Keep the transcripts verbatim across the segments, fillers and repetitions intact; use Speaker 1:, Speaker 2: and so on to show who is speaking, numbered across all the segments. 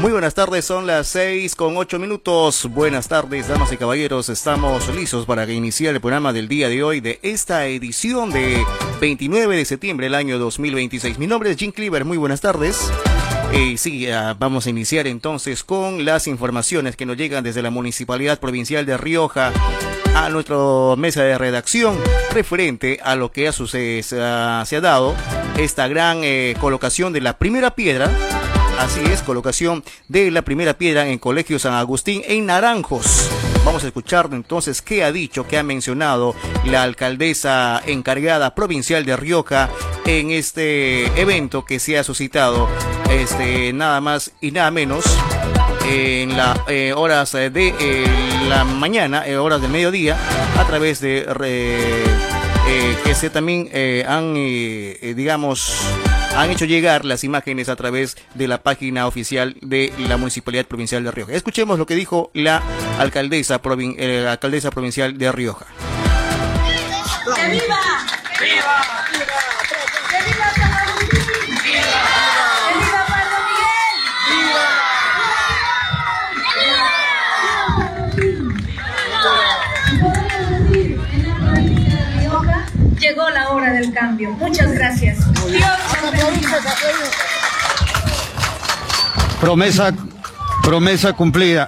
Speaker 1: Muy buenas tardes, son las seis con ocho minutos. Buenas tardes, damas y caballeros. Estamos listos para iniciar el programa del día de hoy de esta edición de veintinueve de septiembre del año dos mil veintiséis. Mi nombre es Jim Cleaver, muy buenas tardes. Eh, sí, uh, vamos a iniciar entonces con las informaciones que nos llegan desde la Municipalidad Provincial de Rioja a nuestra mesa de redacción referente a lo que a su, se, se, uh, se ha dado esta gran eh, colocación de la primera piedra. Así es, colocación de la primera piedra en Colegio San Agustín en Naranjos. Vamos a escuchar entonces qué ha dicho, qué ha mencionado la alcaldesa encargada provincial de Rioja en este evento que se ha suscitado, este, nada más y nada menos, en las eh, horas de eh, la mañana, eh, horas del mediodía, a través de eh, eh, que se también eh, han, eh, digamos, han hecho llegar las imágenes a través de la página oficial de la Municipalidad Provincial de Rioja. Escuchemos lo que dijo la alcaldesa, provin eh, la alcaldesa provincial de Rioja.
Speaker 2: ¡Que viva! ¡Viva! ¡Que viva San Agustín! ¡Viva! ¡Que viva Pablo Miguel! ¡Viva! Llegó la hora del cambio. Muchas gracias. Dios
Speaker 3: Promesa, promesa cumplida.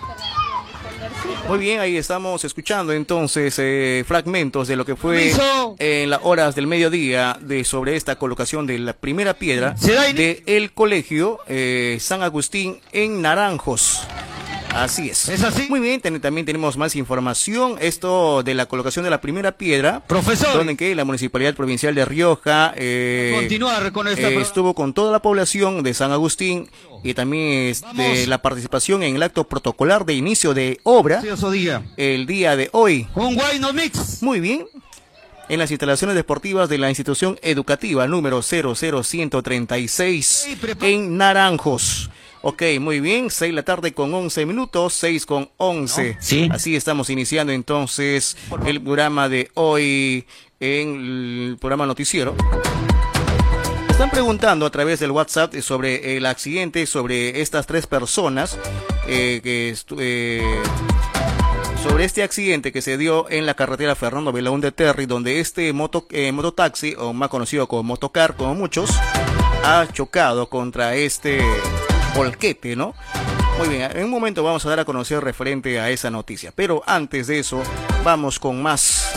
Speaker 1: Muy bien, ahí estamos escuchando entonces eh, fragmentos de lo que fue en las horas del mediodía de sobre esta colocación de la primera piedra de el colegio eh, San Agustín en Naranjos. Así es.
Speaker 3: ¿Es así?
Speaker 1: Muy bien, ten, también tenemos más información. Esto de la colocación de la primera piedra.
Speaker 3: Profesor.
Speaker 1: Donde que la Municipalidad Provincial de Rioja eh,
Speaker 3: Continuar con esta
Speaker 1: eh, estuvo con toda la población de San Agustín y también este, la participación en el acto protocolar de inicio de obra
Speaker 3: día.
Speaker 1: el día de hoy.
Speaker 3: Un Guayno Mix.
Speaker 1: Muy bien. En las instalaciones deportivas de la institución educativa número cero cero uno tres seis en Naranjos. Ok, muy bien, seis de la tarde con once minutos, seis con once.
Speaker 3: ¿No? Sí.
Speaker 1: Así estamos iniciando entonces el programa de hoy en el programa noticiero. Están preguntando a través del WhatsApp sobre el accidente, sobre estas tres personas, eh, que eh, sobre este accidente que se dio en la carretera Fernando Belaúnde Terry, donde este moto, eh, mototaxi, o más conocido como motocar, como muchos, ha chocado contra este volquete, ¿no? Muy bien, en un momento vamos a dar a conocer referente a esa noticia, pero antes de eso vamos con más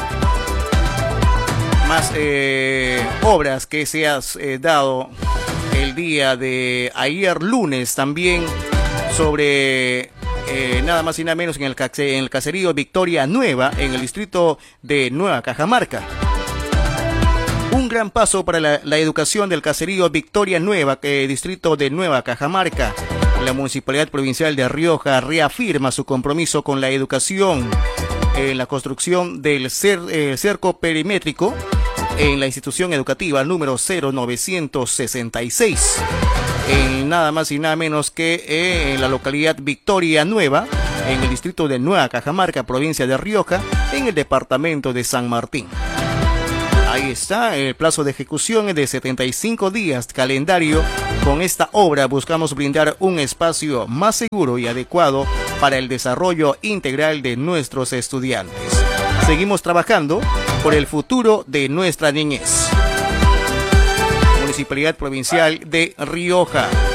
Speaker 1: más eh, obras que se han eh, dado el día de ayer lunes también sobre eh, nada más y nada menos en el, en el caserío Victoria Nueva en el distrito de Nueva Cajamarca. Un gran paso para la, la educación del caserío Victoria Nueva, eh, distrito de Nueva Cajamarca. La Municipalidad Provincial de Rioja reafirma su compromiso con la educación en la construcción del cer, eh, cerco perimétrico en la institución educativa número cero novecientos sesenta y seis. En nada más y nada menos que eh, en la localidad Victoria Nueva, en el distrito de Nueva Cajamarca, provincia de Rioja, en el departamento de San Martín. Ahí está, el plazo de ejecución es de setenta y cinco días calendario. Con esta obra buscamos brindar un espacio más seguro y adecuado para el desarrollo integral de nuestros estudiantes. Seguimos trabajando por el futuro de nuestra niñez. Municipalidad Provincial de Rioja.